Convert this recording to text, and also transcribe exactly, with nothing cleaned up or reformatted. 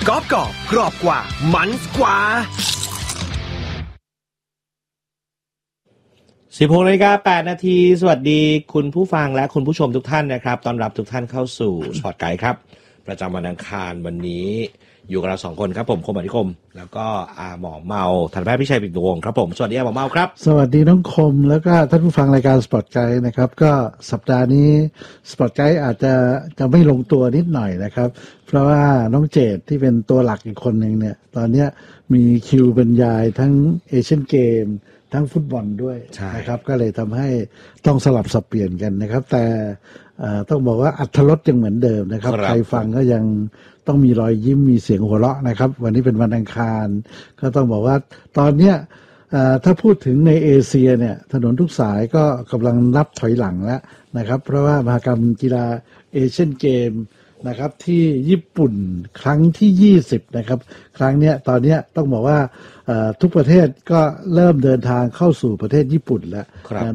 กรอบกรอบกรอบกว่ามันกว่าสิบหกนาฬิกาแปดนาทีสวัสดีคุณผู้ฟังและคุณผู้ชมทุกท่านนะครับต้อนรับทุกท่านเข้าสู่สปอร์ตไกด์ครับประจำวันอังคารวันนี้อยู่กับเราสองคนครับผมคมอธิคมแล้วก็อาหมอเมาทันแพทย์พิชัยปิ่นวงศ์ครับผมสวัสดีอาหมอเมาครับสวัสดีน้องคมแล้วก็ท่านผู้ฟังรายการสปอร์ตไกด์นะครับก็สัปดาห์นี้สปอร์ตไกด์อาจจะจะไม่ลงตัวนิดหน่อยนะครับเพราะว่าน้องเจดที่เป็นตัวหลักอีกคนหนึ่งเนี่ยตอนนี้มีคิวบรรยายทั้งเอเชียนเกมทั้งฟุตบอลด้วยนะครับก็เลยทำให้ต้องสลับสับเปลี่ยนกันนะครับแต่ต้องบอกว่าอรรถรสยังเหมือนเดิมนะครับใครฟังก็ยังต้องมีรอยยิ้มมีเสียงหัวเราะนะครับวันนี้เป็นวันอังคารก็ต้องบอกว่าตอนเนี้ยถ้าพูดถึงในเอเชียเนี่ยถนนทุกสายก็กำลังนับถอยหลังแล้วนะครับเพราะว่ามหกรรมกีฬาเอเชียนเกมนะครับที่ญี่ปุ่นครั้งที่ยี่สิบนะครับครั้งเนี้ยตอนเนี้ยต้องบอกว่าทุกประเทศก็เริ่มเดินทางเข้าสู่ประเทศญี่ปุ่นแล้ว